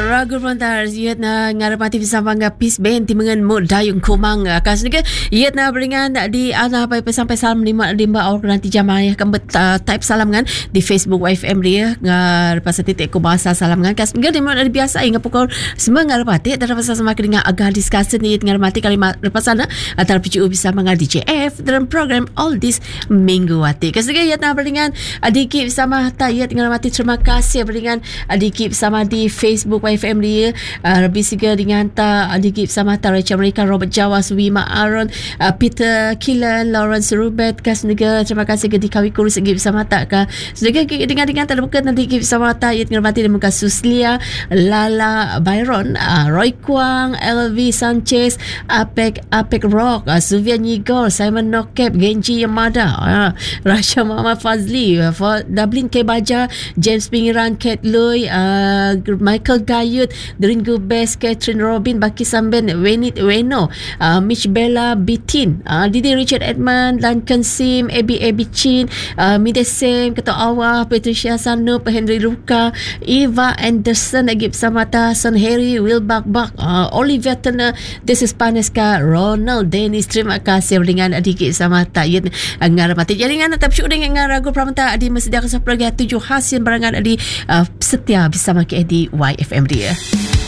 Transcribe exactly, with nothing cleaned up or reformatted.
Ragu Frontar Iat na ngarapati bersama dengan Peace Band Timengan Mod Dayung Kumang Kas juga Iat na beringan di ana sampai salam lima lima orang nanti jamaah kembet uh, type salam kan di Facebook Y F M dia lepas titik ko bahasa salam kan kas juga di mana biasa ingat pukul semua ngarapati dan pasal sama dengan agak discussion ni ngarapati kalimat lepas sana antara P C U bisa mengal D J F dalam program All This Minggu Wati kas juga Iat na beringan adiki bersama ta Iat ngarapati terima kasih beringan adiki bersama di Facebook Y F M dia uh, lebih siga dengan ta adiki bersama ta Rachel Amerika Robert Jawas Wima Aaron uh, Peter Killan Lawrence Rubet kas negara terima kasih ke di kawi kurus segi bersama ta ka sedega dengan dengan ta bukan nanti bersama ta Iat ngermati dan muka Suslia Lala Byron uh, Roy Kwang L V Sanchez Apek Apek Rock uh, Suvian Igor Simon Nokep Genji Yamada uh, Rasha Muhammad Fazli uh, for Dublin K Baja James Pingiran Kat Lui uh, Michael Gayut Dringo Best Catherine Robin Baki Samben Wenit Weno uh, Mitch Bella Bitin uh, Didi Richard Edmund Duncan Sim Abby Abby Chin uh, Midesem Ketua Awah Patricia Sanup Henry Luka Eva Anderson lagi bersama ta Son Harry Will Bakbak uh, Olivia Turner This is Paneska Ronald Dennis terima kasih dengan adik bersama ta Iat ngarapati jaringan tetap syuk dengan ngaragu pramata adi mesediakan seperti tujuh hasil barangan adi uh, setia bersama ke di Y F M dia.